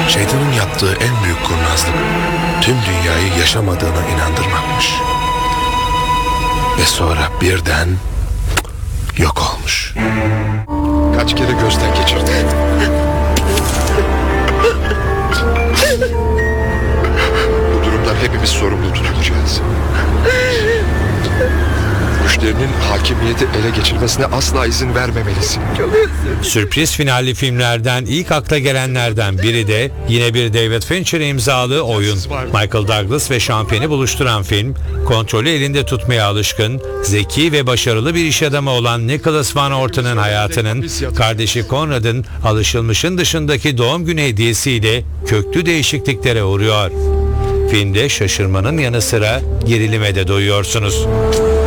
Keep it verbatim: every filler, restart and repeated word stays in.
Şeytanın yaptığı en büyük kurnazlık tüm dünyayı yaşamadığına inandırmakmış. Ve sonra birden yok olmuş. Kaç kere gözden geçirdi. Bu durumdan hepimiz sorumlu tutulacağız. Müşterinin hakimiyeti ele geçirmesine asla izin vermemelisin. Sürpriz finalli filmlerden ilk akla gelenlerden biri de yine bir David Fincher imzalı oyun. Michael Douglas ve Sean Penn'i buluşturan film, kontrolü elinde tutmaya alışkın, zeki ve başarılı bir iş adamı olan Nicholas Van Orton'un hayatının kardeşi Conrad'ın alışılmışın dışındaki doğum günü hediyesiyle köklü değişikliklere uğruyor. Filmde şaşırmanın yanı sıra gerilime de doyuyorsunuz.